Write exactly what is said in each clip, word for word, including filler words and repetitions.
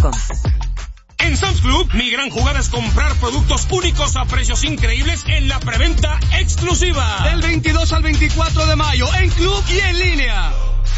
com. En Sam's Club, mi gran jugada es comprar productos únicos a precios increíbles en la preventa exclusiva. Del veintidós al veinticuatro de mayo, en club y en línea.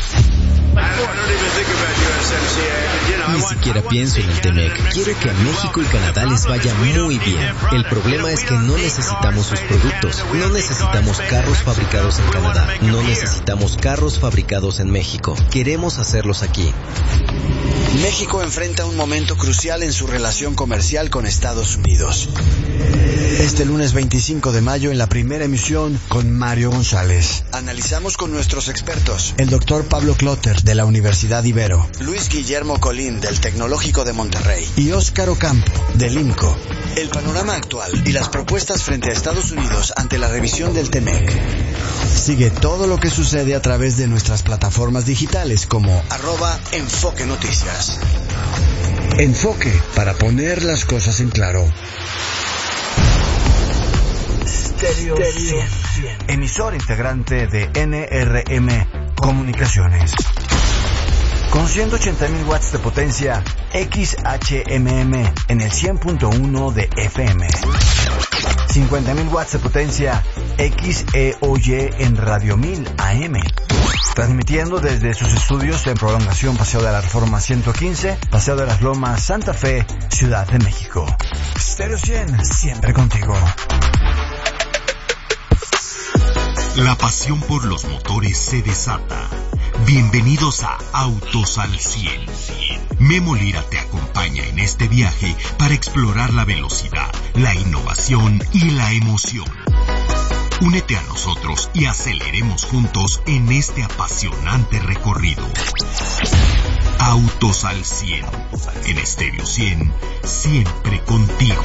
Ni siquiera pienso en el T-MEC. Quiero que a México y Canadá les vaya muy bien. El problema es que no necesitamos sus productos. No necesitamos carros fabricados en Canadá. No necesitamos carros fabricados en México. Queremos hacerlos aquí. México enfrenta un momento crucial en su relación comercial con Estados Unidos. Este lunes veinticinco de mayo, en la primera emisión, con Mario González, analizamos con nuestros expertos, el doctor Pablo Clotter, de la Universidad Ibero, Luis Guillermo Colín, del Tecnológico de Monterrey, y Óscar Ocampo, del IMCO, el panorama actual y las propuestas frente a Estados Unidos ante la revisión del T-MEC. Sigue todo lo que sucede a través de nuestras plataformas digitales como arroba Enfoque Noticias. Enfoque, para poner las cosas en claro. Stereo cien, emisor integrante de N R M Comunicaciones. Con ciento ochenta mil watts de potencia X H M M en el cien punto uno de F M. cincuenta mil watts de potencia X E O Y en Radio mil A M. Transmitiendo desde sus estudios en Prolongación Paseo de la Reforma ciento quince, Paseo de las Lomas, Santa Fe, Ciudad de México. Stereo cien, siempre contigo. La pasión por los motores se desata. Bienvenidos a Autos al cien. Memo Lira te acompaña en este viaje para explorar la velocidad, la innovación y la emoción. Únete a nosotros y aceleremos juntos en este apasionante recorrido. Autos al cien. En Stereo cien, siempre contigo.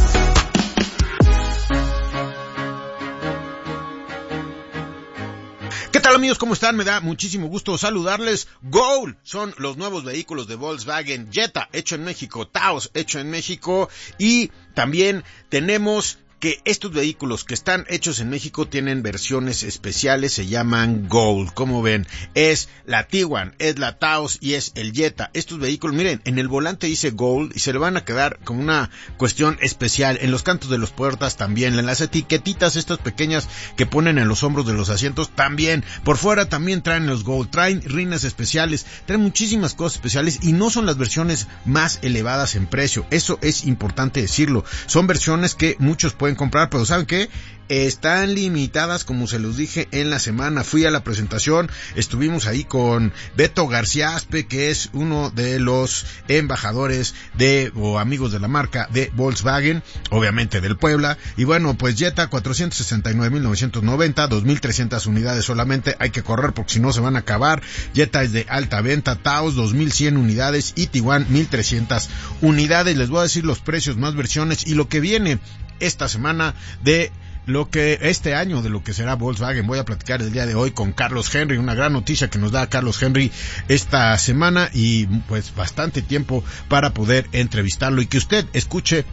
¿Qué tal, amigos? ¿Cómo están? Me da muchísimo gusto saludarles. Goal son los nuevos vehículos de Volkswagen. Jetta, hecho en México. Taos, hecho en México. Y también tenemos que estos vehículos que están hechos en México tienen versiones especiales, se llaman Gold. Como ven, es la Tiguan, es la Taos y es el Jetta. Estos vehículos, miren, en el volante dice Gold y se le van a quedar como una cuestión especial. En los cantos de las puertas también, en las etiquetitas estas pequeñas que ponen en los hombros de los asientos también. Por fuera también traen los Gold, traen rines especiales, traen muchísimas cosas especiales y no son las versiones más elevadas en precio. Eso es importante decirlo. Son versiones que muchos pueden comprar, pero ¿saben qué? Están limitadas, como se los dije en la semana. Fui a la presentación, estuvimos ahí con Beto García Aspe, que es uno de los embajadores de o amigos de la marca de Volkswagen, obviamente del Puebla. Y bueno, pues Jetta cuatrocientos sesenta y nueve mil novecientos noventa, dos mil trescientas unidades solamente, hay que correr porque si no se van a acabar. Jetta es de alta venta, Taos dos mil cien unidades y Tiguan mil trescientas unidades. Les voy a decir los precios, más versiones y lo que viene esta semana de lo que este año de lo que será Volkswagen. Voy a platicar el día de hoy con Carlos Henry, una gran noticia que nos da Carlos Henry esta semana y pues bastante tiempo para poder entrevistarlo y que usted escuche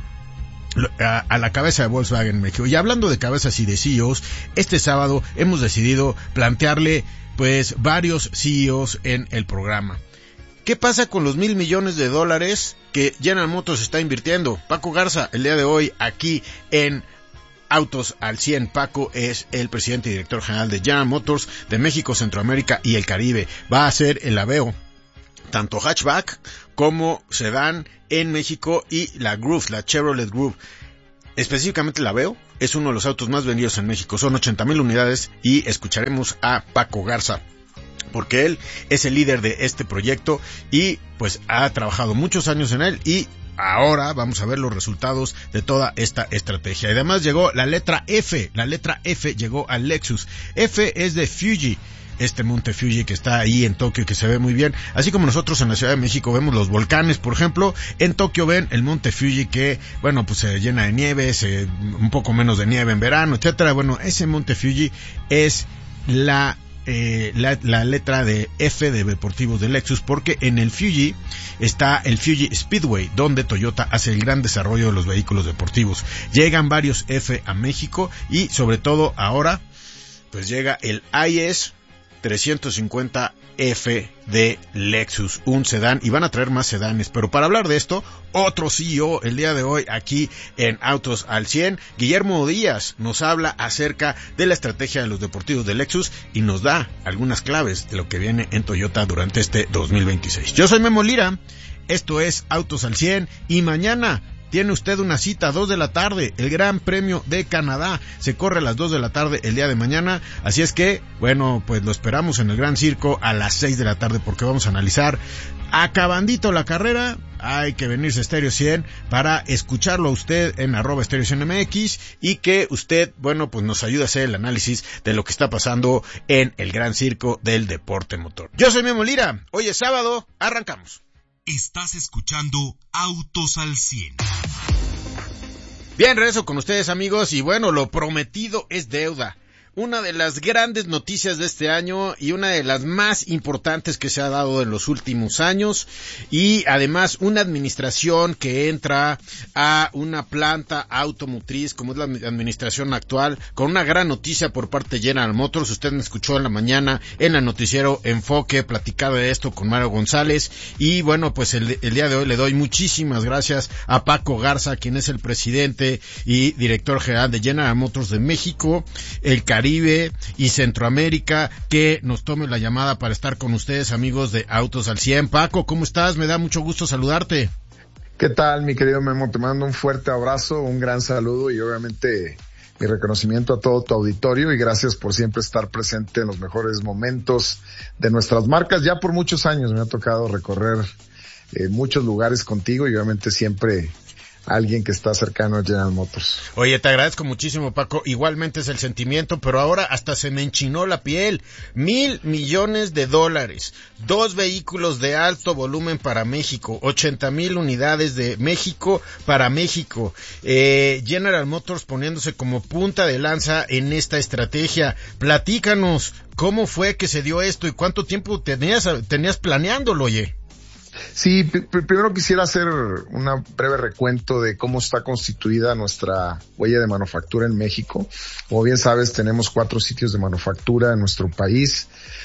a, a la cabeza de Volkswagen México. Y hablando de cabezas y de C E Os, este sábado hemos decidido plantearle pues varios C E Os en el programa. ¿Qué pasa con los mil millones de dólares que General Motors está invirtiendo? Paco Garza, el día de hoy aquí en Autos al cien. Paco es el presidente y director general de General Motors de México, Centroamérica y el Caribe. Va a hacer el Aveo, tanto hatchback como sedán en México y la Groove, la Chevrolet Groove. Específicamente el Aveo es uno de los autos más vendidos en México. Son ochenta mil unidades y escucharemos a Paco Garza, porque él es el líder de este proyecto y pues ha trabajado muchos años en él y ahora vamos a ver los resultados de toda esta estrategia. Y además llegó la letra F, la letra F llegó al Lexus. F es de Fuji, este monte Fuji que está ahí en Tokio y que se ve muy bien. Así como nosotros en la Ciudad de México vemos los volcanes, por ejemplo, en Tokio ven el monte Fuji que, bueno, pues se llena de nieve, se, un poco menos de nieve en verano, etcétera. Bueno, ese monte Fuji es la Eh, la, la letra de F de deportivos de Lexus, porque en el Fuji está el Fuji Speedway, donde Toyota hace el gran desarrollo de los vehículos deportivos. Llegan varios F a México y sobre todo ahora pues llega el I S trescientos cincuenta F de Lexus, un sedán, y van a traer más sedanes. Pero para hablar de esto, otro C E O el día de hoy aquí en Autos al cien, Guillermo Díaz, nos habla acerca de la estrategia de los deportivos de Lexus y nos da algunas claves de lo que viene en Toyota durante este dos mil veintiséis. Yo soy Memo Lira, esto es Autos al cien, y mañana tiene usted una cita a dos de la tarde, el Gran Premio de Canadá, se corre a las dos de la tarde el día de mañana, así es que, bueno, pues lo esperamos en el Gran Circo a las seis de la tarde porque vamos a analizar acabandito la carrera. Hay que venirse a Stereo cien para escucharlo a usted en arroba Stereo cien M X y que usted, bueno, pues nos ayude a hacer el análisis de lo que está pasando en el Gran Circo del deporte motor. Yo soy Memo Lira, hoy es sábado, arrancamos. Estás escuchando Autos al cien. Bien, regreso con ustedes, amigos, y bueno, lo prometido es deuda. Una de las grandes noticias de este año y una de las más importantes que se ha dado en los últimos años, y además una administración que entra a una planta automotriz como es la administración actual, con una gran noticia por parte de General Motors. Usted me escuchó en la mañana en el noticiero Enfoque, platicaba de esto con Mario González, y bueno, pues el, el día de hoy le doy muchísimas gracias a Paco Garza, quien es el presidente y director general de General Motors de México, el Caribe y Centroamérica, que nos tome la llamada para estar con ustedes, amigos de Autos al cien. Paco, ¿cómo estás? Me da mucho gusto saludarte. ¿Qué tal, mi querido Memo? Te mando un fuerte abrazo, un gran saludo y obviamente mi reconocimiento a todo tu auditorio y gracias por siempre estar presente en los mejores momentos de nuestras marcas. Ya por muchos años me ha tocado recorrer eh, muchos lugares contigo y obviamente siempre alguien que está cercano a General Motors. Oye, te agradezco muchísimo, Paco. Igualmente es el sentimiento, pero ahora hasta se me enchinó la piel. Mil millones de dólares, dos vehículos de alto volumen para México, ochenta mil unidades de México para México. Eh, General Motors poniéndose como punta de lanza en esta estrategia. Platícanos, ¿cómo fue que se dio esto y cuánto tiempo tenías, tenías planeándolo, oye? Sí, p- primero quisiera hacer un breve recuento de cómo está constituida nuestra huella de manufactura en México. Como bien sabes, tenemos cuatro sitios de manufactura en nuestro país,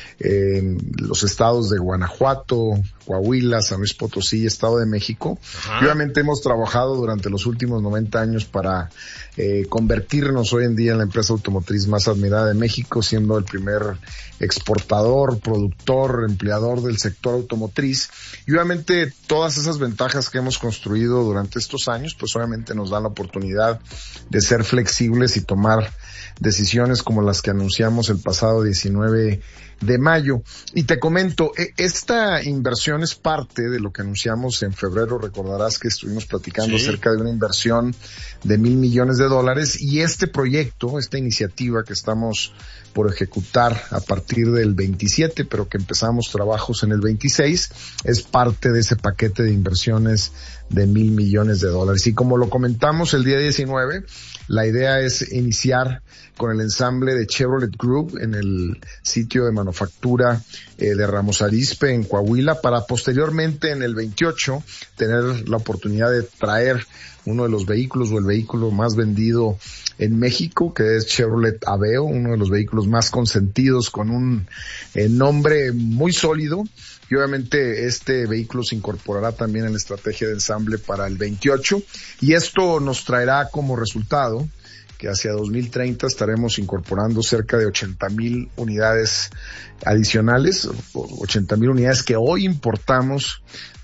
en los estados de Guanajuato, Coahuila, San Luis Potosí y Estado de México. Y obviamente hemos trabajado durante los últimos noventa años para eh, convertirnos hoy en día en la empresa automotriz más admirada de México, siendo el primer exportador, productor, empleador del sector automotriz. Y obviamente todas esas ventajas que hemos construido durante estos años, pues obviamente nos dan la oportunidad de ser flexibles y tomar decisiones como las que anunciamos el pasado diecinueve de mayo. Y te comento, esta inversión es parte de lo que anunciamos en febrero. Recordarás que estuvimos platicando sí. acerca de una inversión de mil millones de dólares y este proyecto, esta iniciativa que estamos por ejecutar a partir del veintisiete, pero que empezamos trabajos en el veintiséis, es parte de ese paquete de inversiones de mil millones de dólares. Y como lo comentamos el día diecinueve, la idea es iniciar con el ensamble de Chevrolet Group en el sitio de manufactura eh, de Ramos Arizpe en Coahuila, para posteriormente en el veintiocho tener la oportunidad de traer uno de los vehículos o el vehículo más vendido en México, que es Chevrolet Aveo, uno de los vehículos más consentidos con un eh, nombre muy sólido. Y obviamente este vehículo se incorporará también en la estrategia de ensamble para el veintiocho y esto nos traerá como resultado que hacia dos mil treinta estaremos incorporando cerca de ochenta mil unidades adicionales, ochenta mil unidades que hoy importamos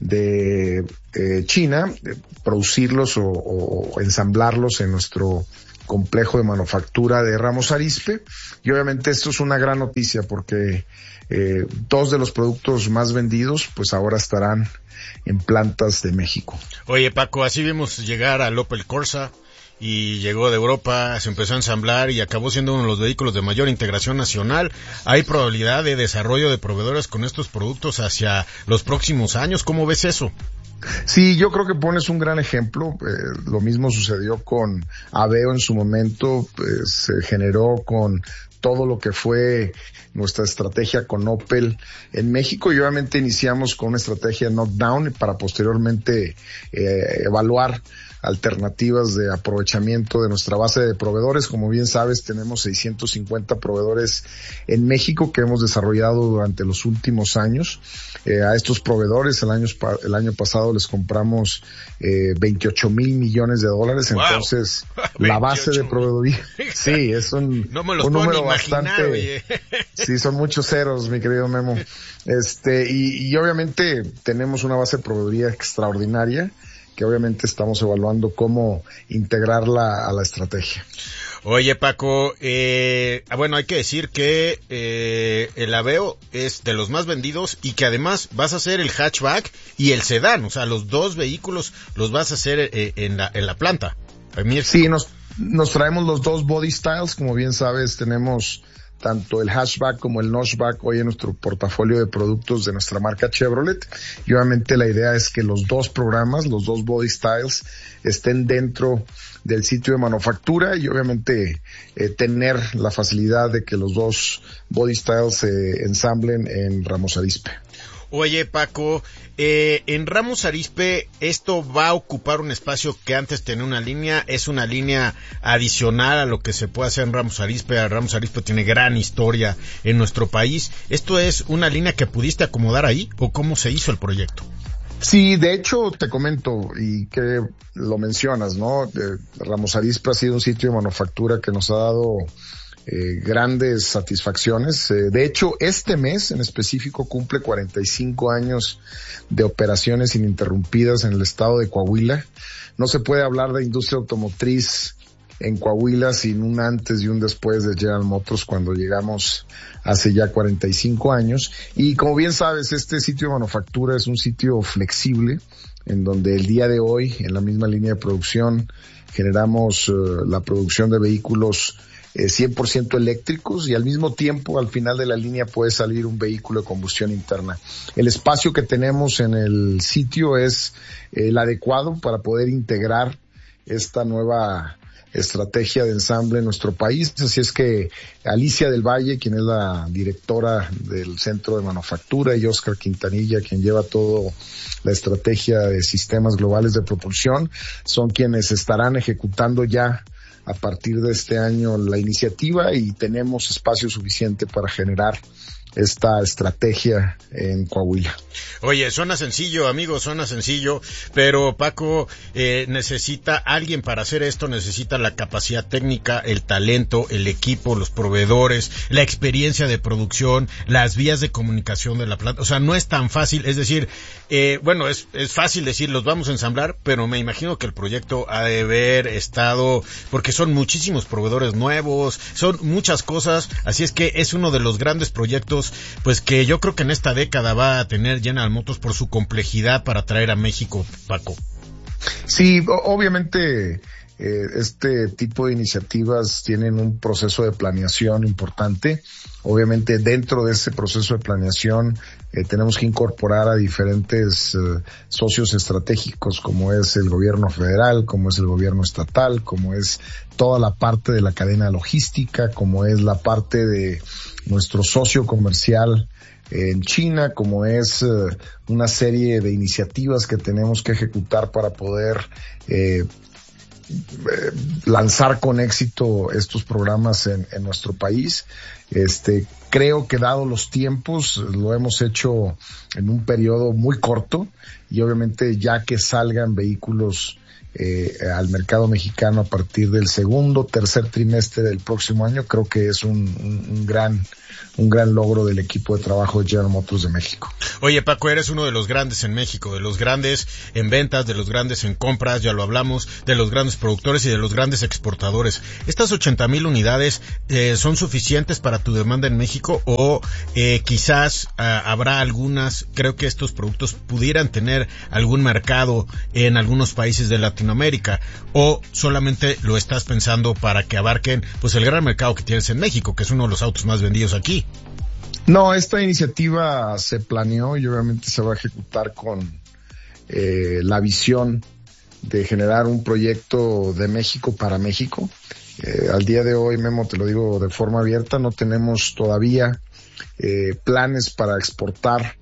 de eh, China, de producirlos o, o ensamblarlos en nuestro complejo de manufactura de Ramos Arizpe. Y obviamente esto es una gran noticia porque eh, dos de los productos más vendidos pues ahora estarán en plantas de México. Oye, Paco, así vimos llegar al Opel Corsa y llegó de Europa, se empezó a ensamblar y acabó siendo uno de los vehículos de mayor integración nacional. ¿Hay probabilidad de desarrollo de proveedores con estos productos hacia los próximos años? ¿Cómo ves eso? Sí, yo creo que pones un gran ejemplo. Eh, lo mismo sucedió con Aveo en su momento, pues, se generó con todo lo que fue nuestra estrategia con Opel en México, y obviamente iniciamos con una estrategia de knockdown para posteriormente eh, evaluar alternativas de aprovechamiento de nuestra base de proveedores. Como bien sabes, tenemos seiscientos cincuenta proveedores en México que hemos desarrollado durante los últimos años. Eh, a estos proveedores el año, el año pasado les compramos eh, veintiocho mil millones de dólares. Wow. Entonces, la base de proveedoría, sí, es un, no me los un número imaginar, bastante, oye. Sí, son muchos ceros, mi querido Memo. Este, y, y obviamente tenemos una base de proveedoría extraordinaria, que obviamente estamos evaluando cómo integrarla a la estrategia. Oye, Paco, eh, bueno, hay que decir que eh, el Aveo es de los más vendidos y que además vas a hacer el hatchback y el sedán, o sea, los dos vehículos los vas a hacer eh, en la en la planta. Sí, nos, nos traemos los dos body styles, como bien sabes, tenemos tanto el hatchback como el notchback hoy en nuestro portafolio de productos de nuestra marca Chevrolet, y obviamente la idea es que los dos programas, los dos body styles, estén dentro del sitio de manufactura y obviamente eh, tener la facilidad de que los dos body styles se ensamblen en Ramos Arizpe. Oye, Paco, eh, en Ramos Arizpe, ¿esto va a ocupar un espacio que antes tenía una línea? ¿Es una línea adicional a lo que se puede hacer en Ramos Arizpe? Ramos Arizpe tiene gran historia en nuestro país. ¿Esto es una línea que pudiste acomodar ahí o cómo se hizo el proyecto? Sí, de hecho, te comento, y que lo mencionas, ¿no? Eh, Ramos Arizpe ha sido un sitio de manufactura que nos ha dado Eh, grandes satisfacciones. Eh, de hecho, este mes en específico cumple cuarenta y cinco años de operaciones ininterrumpidas en el estado de Coahuila. No se puede hablar de industria automotriz en Coahuila sin un antes y un después de General Motors cuando llegamos hace ya cuarenta y cinco años. Y como bien sabes, este sitio de manufactura es un sitio flexible en donde el día de hoy, en la misma línea de producción, generamos uh, la producción de vehículos Eh, cien por ciento eléctricos y al mismo tiempo al final de la línea puede salir un vehículo de combustión interna. El espacio que tenemos en el sitio es eh, el adecuado para poder integrar esta nueva estrategia de ensamble en nuestro país. Así es que Alicia del Valle, quien es la directora del Centro de Manufactura, y Oscar Quintanilla, quien lleva todo la estrategia de sistemas globales de propulsión, son quienes estarán ejecutando ya a partir de este año la iniciativa y tenemos espacio suficiente para generar esta estrategia en Coahuila. Oye, suena sencillo, amigo, suena sencillo, pero Paco, eh, necesita alguien para hacer esto, necesita la capacidad técnica, el talento, el equipo, los proveedores, la experiencia de producción, las vías de comunicación de la planta. O sea, no es tan fácil, es decir, eh, bueno, es, es fácil decir, los vamos a ensamblar, pero me imagino que el proyecto ha de haber estado, porque son muchísimos proveedores nuevos, son muchas cosas, así es que es uno de los grandes proyectos pues que yo creo que en esta década va a tener General Motors por su complejidad para traer a México, Paco. Sí, obviamente eh, este tipo de iniciativas tienen un proceso de planeación importante. Obviamente dentro de ese proceso de planeación eh, tenemos que incorporar a diferentes eh, socios estratégicos como es el gobierno federal, como es el gobierno estatal, como es toda la parte de la cadena logística, como es la parte de nuestro socio comercial en China, como es uh, una serie de iniciativas que tenemos que ejecutar para poder eh, eh, lanzar con éxito estos programas en, en nuestro país. Este, creo que dado los tiempos, lo hemos hecho en un periodo muy corto y obviamente ya que salgan vehículos Eh, al mercado mexicano a partir del segundo, tercer trimestre del próximo año, creo que es un, un, un gran un gran logro del equipo de trabajo de General Motors de México. Oye, Paco, eres uno de los grandes en México, de los grandes en ventas, de los grandes en compras, ya lo hablamos, de los grandes productores y de los grandes exportadores. ¿Estas ochenta mil unidades eh, son suficientes para tu demanda en México o eh, quizás uh, habrá algunas, creo que estos productos pudieran tener algún mercado en algunos países de Latinoamérica, o solamente lo estás pensando para que abarquen pues el gran mercado que tienes en México, que es uno de los autos más vendidos aquí? No, esta iniciativa se planeó y obviamente se va a ejecutar con eh, la visión de generar un proyecto de México para México. Eh, al día de hoy, Memo, te lo digo de forma abierta, no tenemos todavía eh, planes para exportar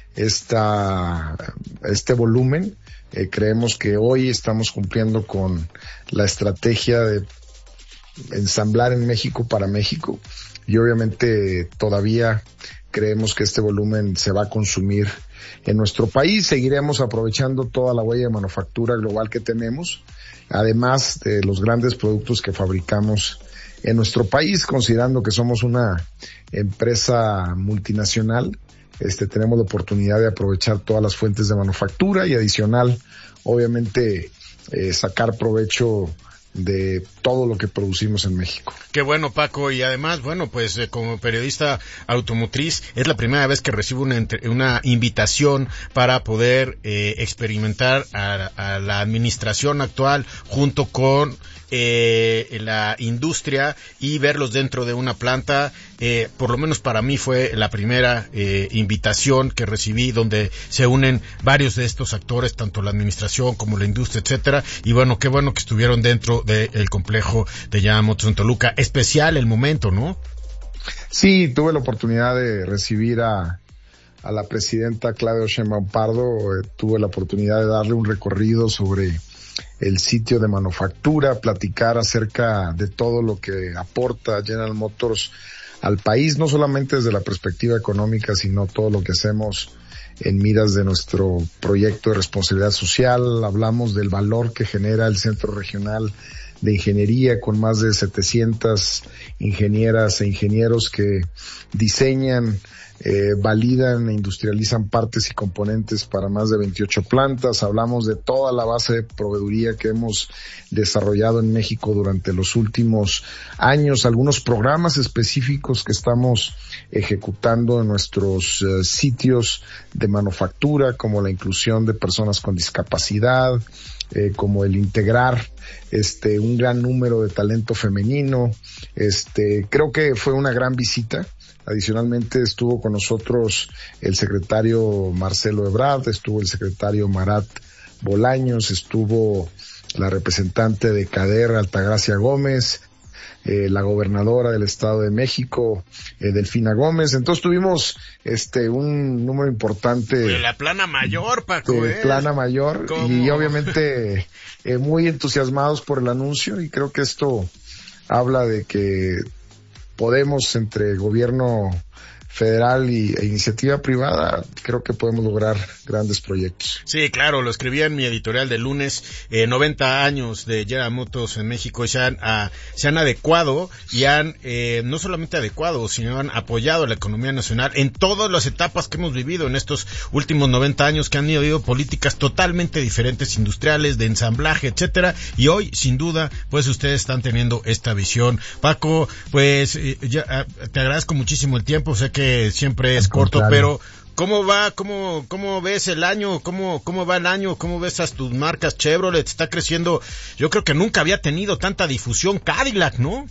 esta, este volumen. Eh, creemos que hoy estamos cumpliendo con la estrategia de ensamblar en México para México, y obviamente todavía creemos que este volumen se va a consumir en nuestro país. Seguiremos aprovechando toda la huella de manufactura global que tenemos, además de los grandes productos que fabricamos en nuestro país, considerando que somos una empresa multinacional. Este, tenemos la oportunidad de aprovechar todas las fuentes de manufactura y adicional, obviamente, eh, sacar provecho de todo lo que producimos en México. Qué bueno, Paco, y además, bueno, pues eh, como periodista automotriz, es la primera vez que recibo una, una invitación para poder eh, experimentar a, a la administración actual junto con eh, la industria y verlos dentro de una planta. Eh, por lo menos para mí fue la primera eh, invitación que recibí, donde se unen varios de estos actores, tanto la administración como la industria, etcétera. Y bueno, qué bueno que estuvieron dentro del complejo de General Motors en Toluca. Especial el momento, ¿no? Sí, tuve la oportunidad de recibir a, a la presidenta Claudia Sheinbaum Pardo. Eh, tuve la oportunidad de darle un recorrido sobre el sitio de manufactura, platicar acerca de todo lo que aporta General Motors al país, no solamente desde la perspectiva económica, sino todo lo que hacemos en miras de nuestro proyecto de responsabilidad social. Hablamos del valor que genera el Centro Regional de Ingeniería, con más de setecientas ingenieras e ingenieros que diseñan, eh, validan e industrializan partes y componentes para más de veintiocho plantas. Hablamos de toda la base de proveeduría que hemos desarrollado en México durante los últimos años, algunos programas específicos que estamos ejecutando en nuestros uh, sitios de manufactura, como la inclusión de personas con discapacidad, eh, como el integrar este un gran número de talento femenino. Este, creo que fue una gran visita. Adicionalmente estuvo con nosotros el secretario Marcelo Ebrard, estuvo el secretario Marat Bolaños, estuvo la representante de CADER, Altagracia Gómez, eh, la gobernadora del Estado de México, eh, Delfina Gómez. Entonces tuvimos este un número importante de la plana mayor, Paco, de ¿eh? plana mayor. ¿Cómo? Y obviamente eh, muy entusiasmados por el anuncio, y creo que esto habla de que podemos, entre gobierno federal y, e iniciativa privada, creo que podemos lograr grandes proyectos. Sí, claro, lo escribí en mi editorial de lunes. eh, noventa años de General Motors en México, y se han, a, se han adecuado y han, eh, no solamente adecuado, sino han apoyado la economía nacional en todas las etapas que hemos vivido en estos últimos noventa años, que han habido políticas totalmente diferentes, industriales, de ensamblaje, etcétera, y hoy, sin duda, pues ustedes están teniendo esta visión. Paco, pues, eh, ya, te agradezco muchísimo el tiempo, sé que siempre es corto, pero ¿cómo va? ¿Cómo cómo ves el año? ¿Cómo cómo va el año? ¿Cómo ves a tus marcas? Chevrolet está creciendo. Yo creo que nunca había tenido tanta difusión Cadillac, ¿no?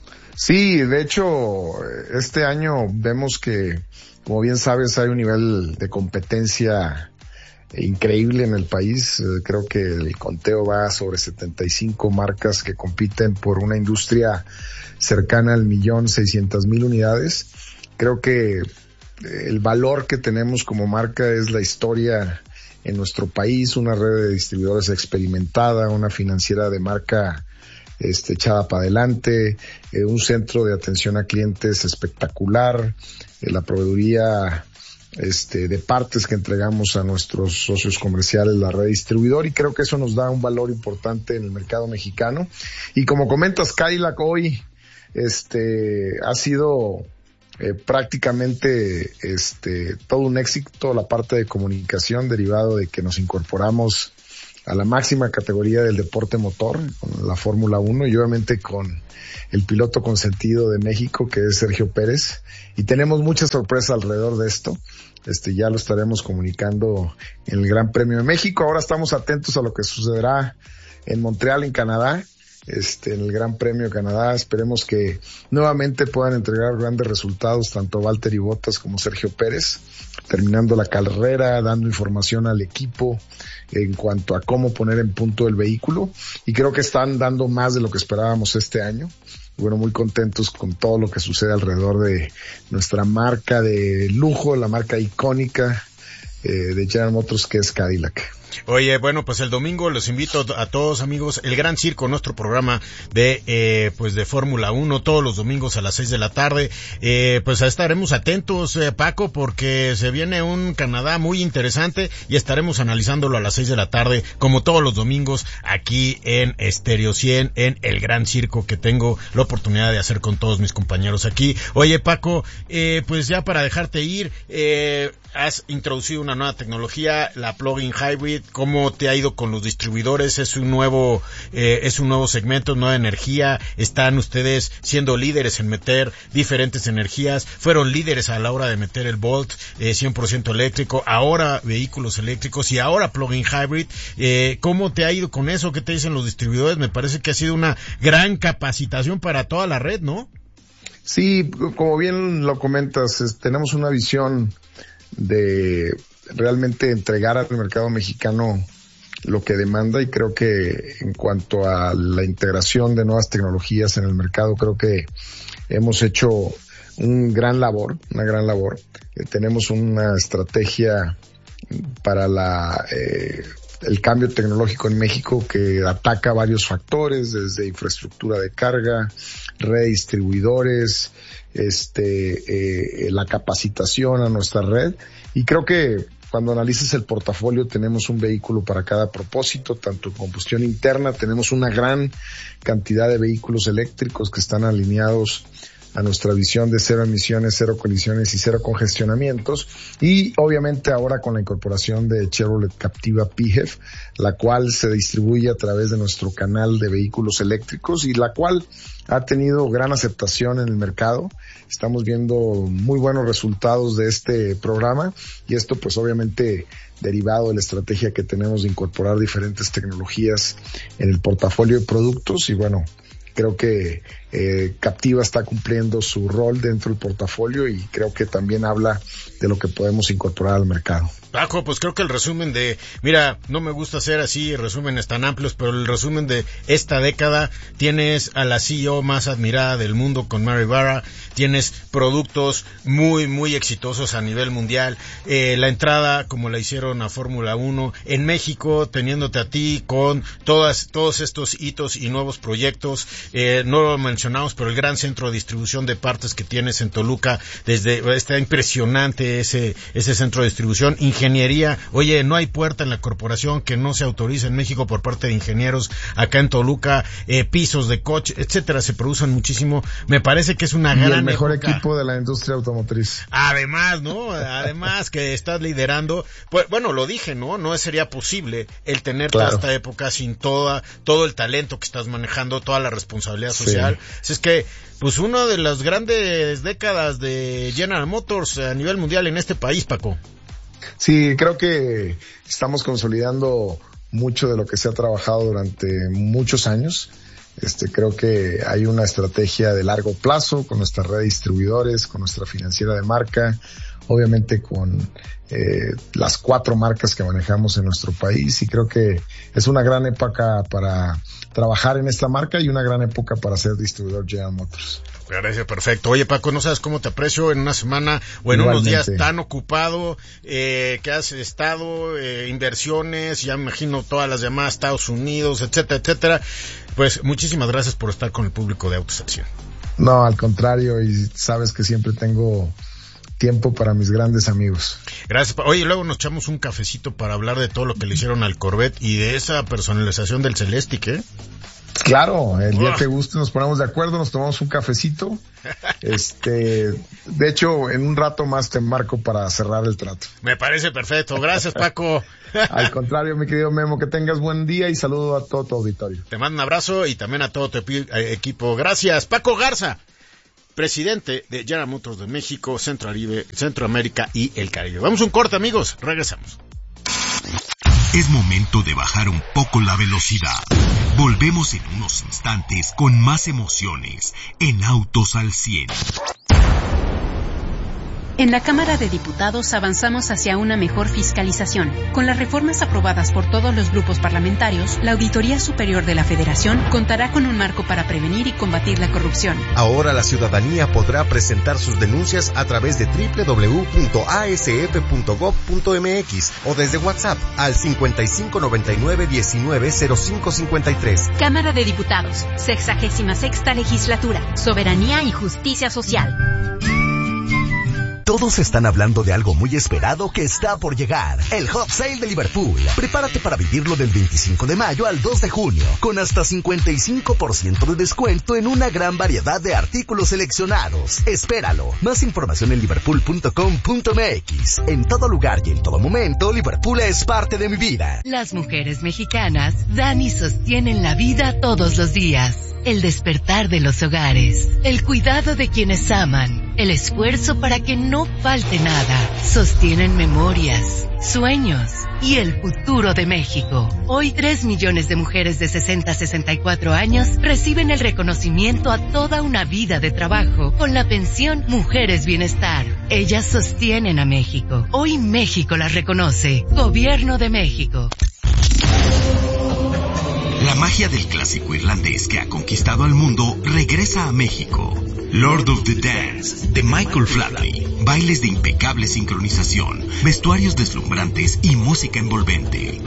Sí, de hecho, este año vemos que, como bien sabes, hay un nivel de competencia increíble en el país. Creo que el conteo va sobre setenta y cinco marcas que compiten por una industria cercana al millón seiscientas mil unidades. Creo que el valor que tenemos como marca es la historia en nuestro país, una red de distribuidores experimentada, una financiera de marca este, echada para adelante, eh, un centro de atención a clientes espectacular, eh, la proveeduría este, de partes que entregamos a nuestros socios comerciales, la red distribuidor, y creo que eso nos da un valor importante en el mercado mexicano. Y como comentas, Cadillac hoy este, ha sido Eh, prácticamente este todo un éxito, la parte de comunicación derivado de que nos incorporamos a la máxima categoría del deporte motor, con la Fórmula uno, y obviamente con el piloto consentido de México, que es Sergio Pérez, y tenemos muchas sorpresas alrededor de esto. Este, ya lo estaremos comunicando en el Gran Premio de México. Ahora estamos atentos a lo que sucederá en Montreal, en Canadá. este, en el Gran Premio de Canadá. Esperemos que nuevamente puedan entregar grandes resultados tanto Valtteri Bottas como Sergio Pérez, terminando la carrera, dando información al equipo en cuanto a cómo poner en punto el vehículo, y creo que están dando más de lo que esperábamos este año. Bueno, muy contentos con todo lo que sucede alrededor de nuestra marca de lujo, la marca icónica eh, de General Motors, que es Cadillac. Oye, bueno, pues el domingo los invito a todos, amigos, el Gran Circo, nuestro programa de eh, pues de Fórmula uno, todos los domingos a las seis de la tarde. Eh, pues estaremos atentos, eh, Paco, porque se viene un Canadá muy interesante y estaremos analizándolo a las seis de la tarde, como todos los domingos, aquí en Estéreo cien, en el Gran Circo que tengo la oportunidad de hacer con todos mis compañeros aquí. Oye, Paco, eh, pues ya para dejarte ir, eh, has introducido una nueva tecnología, la Plug-in Hybrid. ¿Cómo te ha ido con los distribuidores? Es un nuevo, eh, es un nuevo segmento, nueva energía. Están ustedes siendo líderes en meter diferentes energías. Fueron líderes a la hora de meter el Bolt, eh, cien por ciento eléctrico. Ahora vehículos eléctricos y ahora plug-in hybrid. Eh, ¿cómo te ha ido con eso? ¿Qué te dicen los distribuidores? Me parece que ha sido una gran capacitación para toda la red, ¿no? Sí, como bien lo comentas, es, tenemos una visión de realmente entregar al mercado mexicano lo que demanda, y creo que en cuanto a la integración de nuevas tecnologías en el mercado, creo que hemos hecho un gran labor, una gran labor. Eh, tenemos una estrategia para la eh, el cambio tecnológico en México que ataca varios factores, desde infraestructura de carga, red distribuidores, este, eh, la capacitación a nuestra red, y creo que cuando analices el portafolio tenemos un vehículo para cada propósito, tanto en combustión interna, tenemos una gran cantidad de vehículos eléctricos que están alineados a nuestra visión de cero emisiones, cero colisiones y cero congestionamientos, y obviamente ahora con la incorporación de Chevrolet Captiva P H E V, la cual se distribuye a través de nuestro canal de vehículos eléctricos y la cual ha tenido gran aceptación en el mercado. Estamos viendo muy buenos resultados de este programa, y esto pues obviamente derivado de la estrategia que tenemos de incorporar diferentes tecnologías en el portafolio de productos. Y bueno, creo que eh, Captiva está cumpliendo su rol dentro del portafolio, y creo que también habla de lo que podemos incorporar al mercado. Paco, pues creo que el resumen de, mira, no me gusta hacer así resúmenes tan amplios, pero el resumen de esta década, tienes a la C E O más admirada del mundo con Mary Barra, tienes productos muy, muy exitosos a nivel mundial, eh, la entrada como la hicieron a Fórmula uno, en México teniéndote a ti con todas, todos estos hitos y nuevos proyectos, eh, no lo mencionamos, pero el gran centro de distribución de partes que tienes en Toluca, desde, está impresionante ese, ese centro de distribución, ingeniería, oye, no hay puerta en la corporación que no se autorice en México por parte de ingenieros, acá en Toluca, eh, pisos de coche, etcétera, se producen muchísimo. Me parece que es una y gran el mejor época. Equipo de la industria automotriz. Además, ¿no? Además que estás liderando, pues, bueno, lo dije, ¿no? No sería posible el tener claro. toda esta época sin toda, todo el talento que estás manejando, toda la responsabilidad social. Sí. Es que, pues, una de las grandes décadas de General Motors a nivel mundial en este país, Paco. Sí, creo que estamos consolidando mucho de lo que se ha trabajado durante muchos años. Este, creo que hay una estrategia de largo plazo con nuestra red de distribuidores, con nuestra financiera de marca, obviamente con eh, las cuatro marcas que manejamos en nuestro país, y creo que es una gran época para trabajar en esta marca y una gran época para ser distribuidor General Motors. Gracias, perfecto. Oye, Paco, no sabes cómo te aprecio en una semana o en Igualmente. unos días tan ocupado eh, que has estado, eh, inversiones, ya me imagino todas las llamadas Estados Unidos, etcétera, etcétera. Pues muchísimas gracias por estar con el público de Autos al cien. No, al contrario, y sabes que siempre tengo tiempo para mis grandes amigos. Gracias. Oye, luego nos echamos un cafecito para hablar de todo lo que le hicieron al Corvette y de esa personalización del Celestiq, ¿eh? Claro, el día oh. que guste nos ponemos de acuerdo, nos tomamos un cafecito. Este, de hecho, en un rato más te marco para cerrar el trato. Me parece perfecto. Gracias, Paco. Al contrario, mi querido Memo, que tengas buen día y saludo a todo tu auditorio. Te mando un abrazo y también a todo tu equipo. Gracias. Paco Garza, presidente de General Motors de México, Centroamérica y el Caribe. Vamos a un corte, amigos. Regresamos. Es momento de bajar un poco la velocidad. Volvemos en unos instantes con más emociones en Autos al cien. En la Cámara de Diputados avanzamos hacia una mejor fiscalización. Con las reformas aprobadas por todos los grupos parlamentarios, la Auditoría Superior de la Federación contará con un marco para prevenir y combatir la corrupción. Ahora la ciudadanía podrá presentar sus denuncias a través de doble u doble u doble u punto a s f punto gob punto m x o desde WhatsApp al cincuenta y cinco noventa y nueve diecinueve cero cinco cincuenta y tres. Cámara de Diputados, sexagésima sexta legislatura, soberanía y justicia social. Todos están hablando de algo muy esperado que está por llegar. El Hot Sale de Liverpool. Prepárate para vivirlo del veinticinco de mayo al dos de junio, con hasta cincuenta y cinco por ciento de descuento en una gran variedad de artículos seleccionados. Espéralo. Más información en liverpool punto com punto m x. En todo lugar y en todo momento, Liverpool es parte de mi vida. Las mujeres mexicanas dan y sostienen la vida todos los días. El despertar de los hogares, el cuidado de quienes aman, el esfuerzo para que no falte nada. Sostienen memorias, sueños y el futuro de México. Hoy tres millones de mujeres de sesenta a sesenta y cuatro años reciben el reconocimiento a toda una vida de trabajo con la pensión Mujeres Bienestar. Ellas sostienen a México. Hoy México las reconoce. Gobierno de México. La magia del clásico irlandés que ha conquistado al mundo regresa a México. Lord of the Dance, de Michael Flatley. Bailes de impecable sincronización, vestuarios deslumbrantes y música envolvente.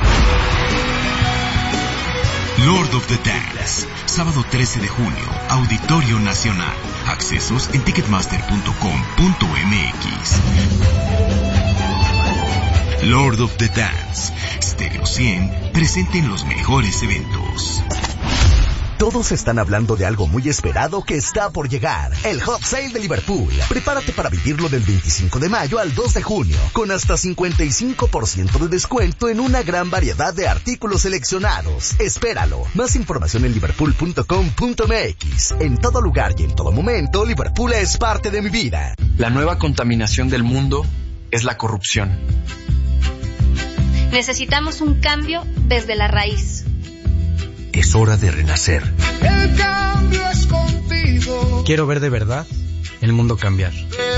Lord of the Dance, sábado trece de junio, Auditorio Nacional. Accesos en ticketmaster punto com punto m x. Lord of the Dance, Stereo cien, presente en los mejores eventos. Todos están hablando de algo muy esperado que está por llegar. El Hot Sale de Liverpool. Prepárate para vivirlo del veinticinco de mayo al dos de junio, con hasta cincuenta y cinco por ciento de descuento en una gran variedad de artículos seleccionados. Espéralo. Más información en liverpool punto com punto m x. En todo lugar y en todo momento, Liverpool es parte de mi vida. La nueva contaminación del mundo es la corrupción. Necesitamos un cambio desde la raíz. Es hora de renacer. El cambio es contigo. Quiero ver de verdad el mundo cambiar.